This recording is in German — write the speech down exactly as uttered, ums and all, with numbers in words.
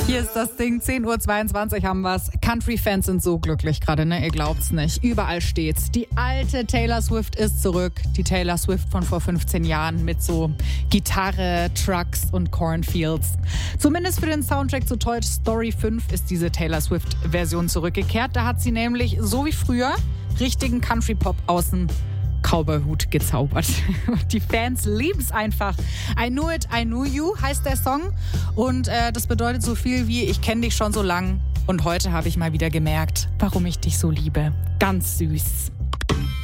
Hier ist das Ding, zehn Uhr zweiundzwanzig haben wir's. Country-Fans sind so glücklich gerade, ne? Ihr glaubt's nicht. Überall steht's. Die alte Taylor Swift ist zurück. Die Taylor Swift von vor fünfzehn Jahren mit so Gitarre, Trucks und Cornfields. Zumindest für den Soundtrack zu Toy Story fünf ist diese Taylor Swift-Version zurückgekehrt. Da hat sie nämlich, so wie früher, richtigen Country-Pop aus dem Cowboy-Hut gezaubert. Die Fans lieben es einfach. I Knew It, I Knew You heißt der Song. Und äh, das bedeutet so viel wie, ich kenne dich schon so lang. Und heute habe ich mal wieder gemerkt, warum ich dich so liebe. Ganz süß.